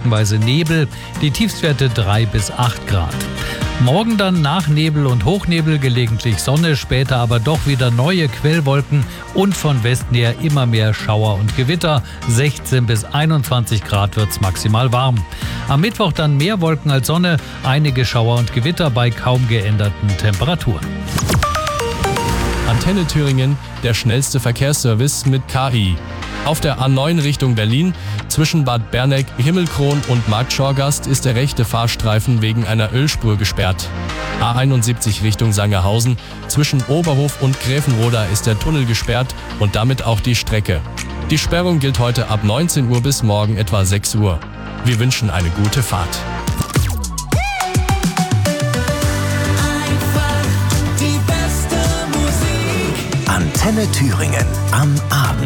streckenweise Nebel, die Tiefstwerte 3 bis 8 Grad. Morgen dann nach Nebel und Hochnebel gelegentlich Sonne, später aber doch wieder neue Quellwolken und von Westen her immer mehr Schauer und Gewitter. 16 bis 21 Grad wird's maximal warm. Am Mittwoch dann mehr Wolken als Sonne, einige Schauer und Gewitter bei kaum geänderten Temperaturen. Antenne Thüringen, der schnellste Verkehrsservice mit KI. Auf der A9 Richtung Berlin zwischen Bad Berneck, Himmelkron und Marktschorgast ist der rechte Fahrstreifen wegen einer Ölspur gesperrt. A71 Richtung Sangerhausen zwischen Oberhof und Gräfenroda ist der Tunnel gesperrt und damit auch die Strecke. Die Sperrung gilt heute ab 19 Uhr bis morgen etwa 6 Uhr. Wir wünschen eine gute Fahrt. Antenne Thüringen am Abend.